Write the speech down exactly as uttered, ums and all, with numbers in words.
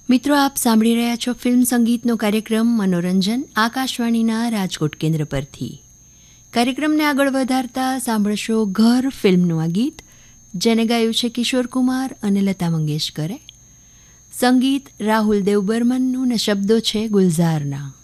મિત્રો, આપ સાંભળી રહ્યા છો ફિલ્મ સંગીતનો કાર્યક્રમ મનોરંજન આકાશવાણીના રાજકોટ કેન્દ્ર પરથી. કાર્યક્રમને આગળ વધારતા સાંભળશો ઘર ફિલ્મનું આ ગીત, જેને ગાયું છે કિશોર કુમાર અને લતા મંગેશકરે. સંગીત રાહુલ દેવ બર્મનનું ને શબ્દો છે ગુલઝારના.